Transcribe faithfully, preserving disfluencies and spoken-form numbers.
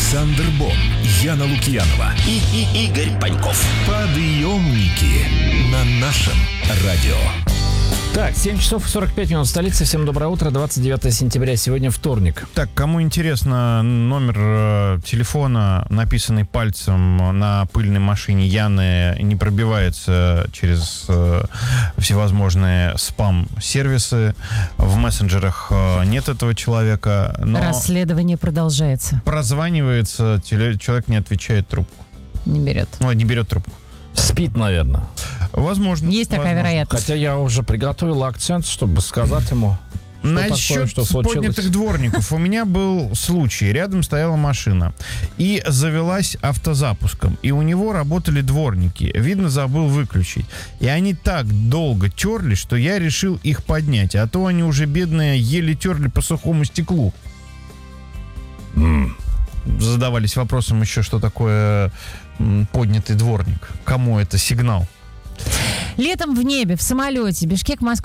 Александр Бон, Яна Лукьянова и, и Игорь Паньков. Подъемники на нашем радио. Так, семь часов сорок пять минут в столице. Всем доброе утро. двадцать девятое сентября. Сегодня вторник. Так, кому интересно, номер э, телефона, написанный пальцем на пыльной машине Яны, не пробивается через э, всевозможные спам-сервисы. В мессенджерах э, нет этого человека. Но расследование продолжается. Прозванивается, теле, человек не отвечает трубку. Не берет. Ну, не берет трубку. Спит, наверное. Возможно. Есть такая возможно. вероятность. Хотя я уже приготовил акцент, чтобы сказать ему, что Насчет такое, что случилось. поднятых дворников. У меня был случай. Рядом стояла машина. И завелась автозапуском. И у него работали дворники. Видно, забыл выключить. И они так долго терли, что я решил их поднять. А то они уже, бедные, еле терли по сухому стеклу. Mm. Задавались вопросом еще, что такое поднятый дворник. Кому это сигнал? Летом в небе, в самолете, Бишкек, Москва.